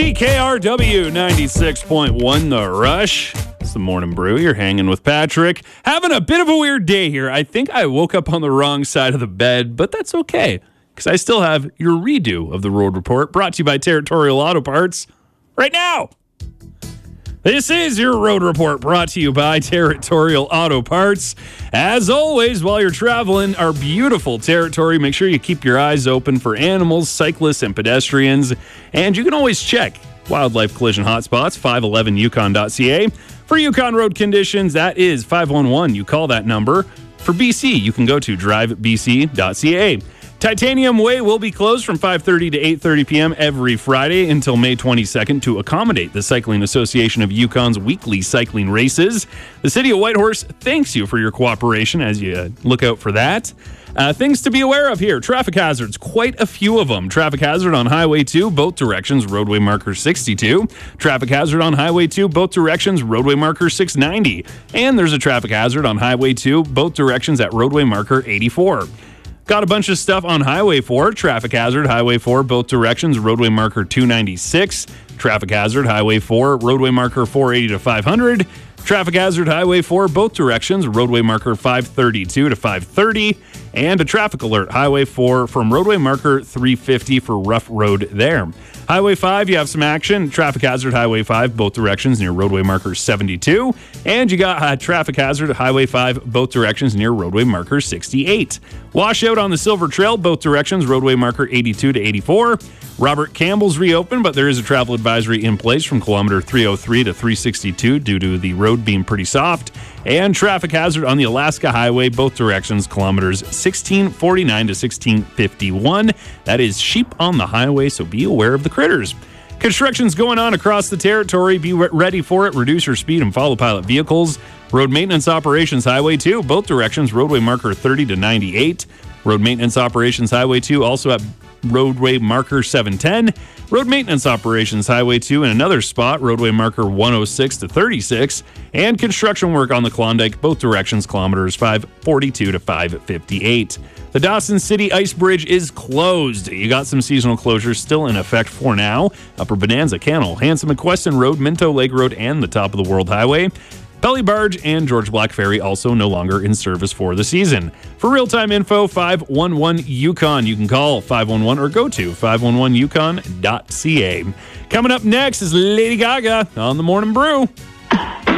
CKRW 96.1 The Rush. It's the Morning Brew. You're hanging with Patrick. Having a bit of a weird day here. I think I woke up on the wrong side of the bed, but that's okay because I still have your redo of the Road Report brought to you by Territorial Auto Parts right now. This is your Road Report brought to you by Territorial Auto Parts. As always, while you're traveling our beautiful territory, make sure you keep your eyes open for animals, cyclists, and pedestrians. And you can always check wildlife collision hotspots, 511yukon.ca. For Yukon road conditions, that is 511. You call that number. For BC, you can go to drivebc.ca. Titanium Way will be closed from 5:30 to 8:30 p.m. every Friday until May 22nd to accommodate the Cycling Association of Yukon's weekly cycling races. The City of Whitehorse thanks you for your cooperation as you look out for that. Things to be aware of here. Traffic hazards, quite a few of them. Traffic hazard on Highway 2, both directions, roadway marker 62. Traffic hazard on Highway 2, both directions, roadway marker 690. And there's a traffic hazard on Highway 2, both directions at roadway marker 84. Got a bunch of stuff on Highway 4. Traffic hazard, Highway 4, both directions, roadway marker 296. Traffic hazard, Highway 4, roadway marker 480 to 500. Traffic hazard, Highway 4, both directions, roadway marker 532 to 530. And a traffic alert, Highway 4 from roadway marker 350 for rough road there. Highway 5, you have some action. Traffic hazard, Highway 5, both directions near roadway marker 72. And you got traffic hazard, Highway 5, both directions near roadway marker 68. Washout on the Silver Trail, both directions, roadway marker 82 to 84. Robert Campbell's reopened, but there is a travel advisory in place from kilometer 303 to 362 due to the road being pretty soft. And traffic hazard on the Alaska Highway, both directions, kilometers 1649 to 1651. That is sheep on the highway, so be aware of the critters. Construction's going on across the territory. Be ready for it. Reduce your speed and follow pilot vehicles. Road maintenance operations, Highway 2, both directions, roadway marker 30 to 98. Road maintenance operations, Highway 2, also at roadway marker 710. Road maintenance operations, Highway 2 in another spot, roadway marker 106 to 36. And construction work on the Klondike, both directions, kilometers 542 to 558. The Dawson City Ice Bridge is closed. You got some seasonal closures still in effect for now. Upper Bonanza, Cannell, Hanson McQuestion Road, Minto Lake Road, and the top of the World Highway. Pelly Barge and George Black Ferry also no longer in service for the season. For real-time info, 511 Yukon. You can call 511 or go to 511yukon.ca. Coming up next is Lady Gaga on the Morning Brew.